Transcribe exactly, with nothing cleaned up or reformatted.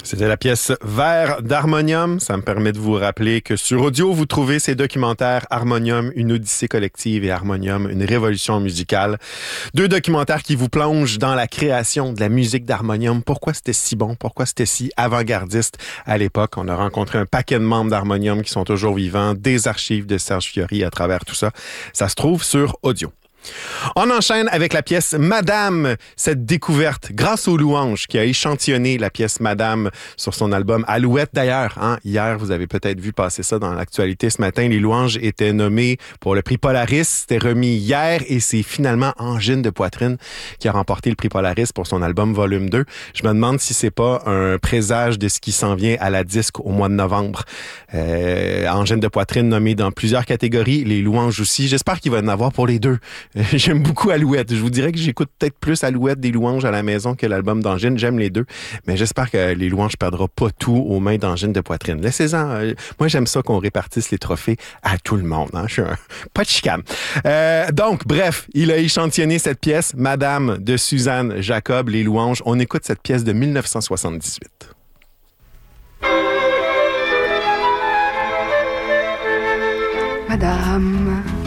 C'était la pièce Vers d'Harmonium. Ça me permet de vous rappeler que sur audio, vous trouvez ces documentaires Harmonium, une odyssée collective et Harmonium, une révolution musicale. Deux documentaires qui vous plongent dans la création de la musique d'Harmonium. Pourquoi c'était si bon? Pourquoi c'était si avant-gardiste à l'époque? On a rencontré un paquet de membres d'Harmonium qui sont toujours vivants, des archives de Serge Fiori à travers tout ça. Ça se trouve sur audio. On enchaîne avec la pièce Madame, cette découverte grâce aux Louanges qui a échantillonné la pièce Madame sur son album Alouette d'ailleurs. Hein? Hier, vous avez peut-être vu passer ça dans l'actualité ce matin. Les Louanges étaient nommées pour le prix Polaris. C'était remis hier et c'est finalement Angine de Poitrine qui a remporté le prix Polaris pour son album Volume deux. Je me demande si c'est pas un présage de ce qui s'en vient à la disque au mois de novembre. Euh, Angine de Poitrine nommée dans plusieurs catégories, les Louanges aussi. J'espère qu'il va y en avoir pour les deux. J'aime beaucoup Alouette. Je vous dirais que j'écoute peut-être plus Alouette des Louanges à la maison que l'album d'Angine. J'aime les deux, mais j'espère que les Louanges ne perdront pas tout aux mains d'Angine de Poitrine. Laissez-en. Euh, moi, j'aime ça qu'on répartisse les trophées à tout le monde. Hein? Je suis un... pas de chicane. Euh, donc, bref, il a échantillonné cette pièce, Madame de Suzanne Jacob, les Louanges. On écoute cette pièce de dix-neuf cent soixante-dix-huit. Madame